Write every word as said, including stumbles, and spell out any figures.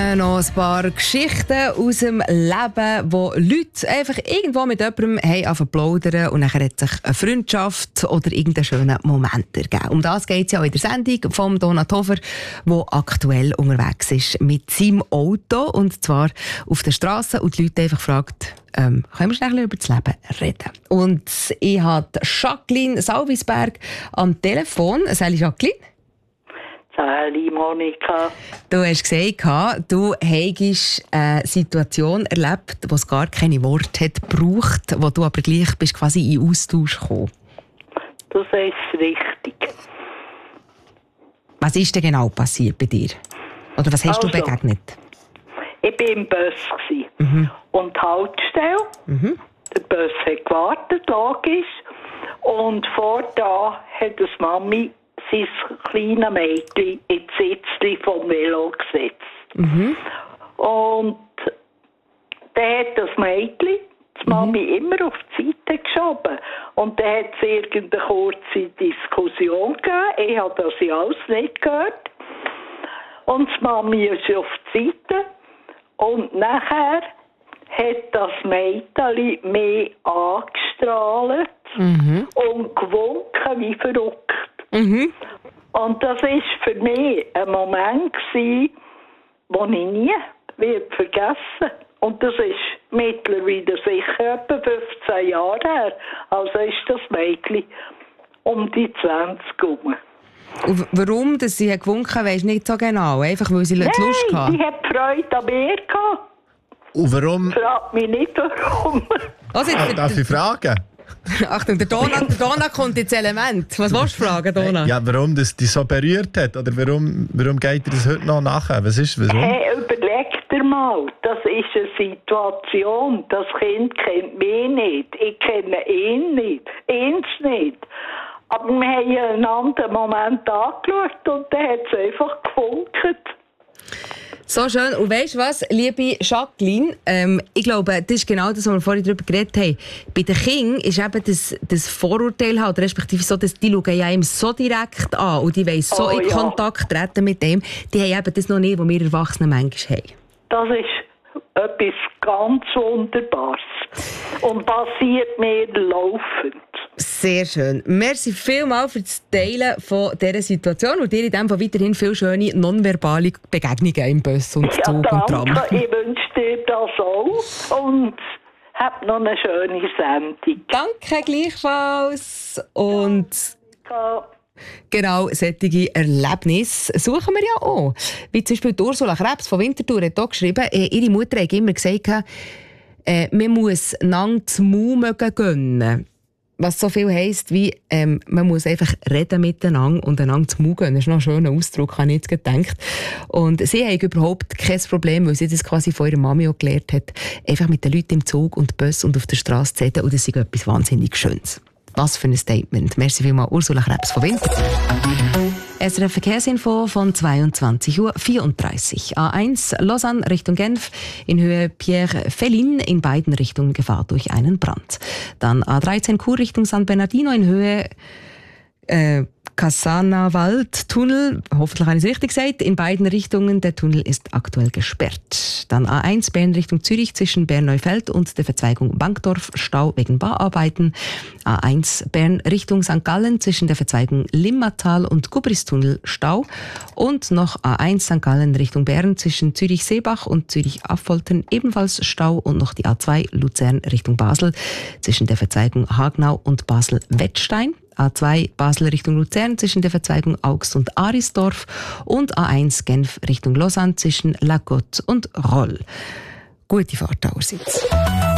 zusammen noch ein paar Geschichten aus dem Leben, wo Leute einfach irgendwo mit jemandem haben plaudern und dann hat sich eine Freundschaft oder irgendeinen schönen Moment ergeben. Um das geht es ja auch in der Sendung von Donat Hofer, der aktuell unterwegs ist mit seinem Auto und zwar auf der Straße und die Leute einfach fragt, ähm, können wir schnell über das Leben reden. Und ich habe Jacqueline Salvisberg am Telefon. Sali Jacqueline. Sali Monika. Du hast gesagt, du hättest eine Situation erlebt, wo es gar keine Worte hat gebraucht, wo du aber gleich bist quasi in Austausch gekommen. Das ist richtig. Was ist denn genau passiert bei dir? Oder was hast also, du begegnet? Ich war im Bus mhm. und die Haltestelle. Mhm. Der Bus hat gewartet, logisch. Und vor da hat das Mami sein kleines Mädchen ins Sitzchen vom Velo gesetzt. Mhm. Und dann hat das Mädchen die Mami mhm. immer auf die Seite geschoben. Und dann hat es irgendeine kurze Diskussion gegeben. Ich habe das ja alles nicht gehört. Und die Mami ist auf die Seite. Und nachher hat das Mädchen mehr angestrahlt mhm. und gewunken wie verrückt. Mhm. Und das war für mich ein Moment, den ich nie wird vergessen. Und das ist mittlerweile sicher etwa fünfzehn Jahre her. Also ist das Mädchen um die zwanzig herum. Und warum dass sie gewunken hat, weisst du nicht so genau? Einfach weil sie Nein, Lust hatte? Nein, sie hat Freude an mir gehabt. Und warum? Frag mich nicht, warum. Also jetzt, ah, darf ich fragen? Achtung, der Donat, der Donat kommt ins Element. Was willst du fragen, Donat? Ja, warum das dich so berührt hat? Oder warum, warum geht dir das heute noch nachher? Was ist, warum? Hey, überleg dir mal. Das ist eine Situation. Das Kind kennt mich nicht. Ich kenne ihn nicht. Ihn nicht. Aber wir haben einen anderen Moment angeschaut und dann hat es einfach gefunkt. So schön. Und weisst du was, liebe Jacqueline? Ähm, ich glaube, das ist genau das, was wir vorhin darüber geredet haben. Bei den Kindern ist eben das, das Vorurteil halt, respektive so, dass die schauen ja ihm so direkt an und die wollen so oh, in ja. Kontakt treten mit dem. Die haben eben das noch nicht, was wir Erwachsenen manchmal haben. Das ist etwas ganz Wunderbares. Und passiert mir laufend. Sehr schön. Merci vielmals für das Teilen von dieser Situation und dir in dem Fall weiterhin viele schöne nonverbale Begegnungen im Bus und ja, Zug danke. und Tram. Ich wünsche dir das auch und hab noch eine schöne Sendung. Danke gleichfalls. Und ja. genau solche Erlebnisse suchen wir ja auch. Wie zum Beispiel Ursula Krebs von Winterthur hat hier geschrieben, ihre Mutter hat immer gesagt, äh, man muss einander das Maul gönnen. Was so viel heisst, wie ähm, man muss einfach reden miteinander und einander zu Maul gönnen. Das ist noch ein schöner Ausdruck, habe ich jetzt gedacht. Und sie haben überhaupt kein Problem, weil sie das quasi von ihrer Mami auch gelernt hat, einfach mit den Leuten im Zug und Bus und auf der Straße zu reden. Und das ist etwas wahnsinnig Schönes. Was für ein Statement. Merci vielmals, Ursula Krebs von Winterthur. S R F Verkehrsinfo von zweiundzwanzig Uhr vierunddreißig. A eins Lausanne Richtung Genf in Höhe Pierre Fellin in beiden Richtungen Gefahr durch einen Brand. Dann A dreizehn Chur Richtung San Bernardino in Höhe äh, Casana-Wald-Tunnel, hoffentlich habe ich es richtig gesagt, in beiden Richtungen. Der Tunnel ist aktuell gesperrt. Dann A eins Bern Richtung Zürich zwischen Bern-Neufeld und der Verzweigung Bankdorf, Stau wegen Bauarbeiten. A eins Bern Richtung Sankt Gallen zwischen der Verzweigung Limmatal und Gubristunnel, Stau. Und noch A eins Sankt Gallen Richtung Bern zwischen Zürich-Seebach und Zürich-Affoltern, ebenfalls Stau. Und noch die A zwei Luzern Richtung Basel zwischen der Verzweigung Hagnau und Basel-Wettstein. A zwei Basel Richtung Luzern zwischen der Verzweigung Augst und Arisdorf und A eins Genf Richtung Lausanne zwischen Lagotte und Roll. Gute Fahrt allerseits.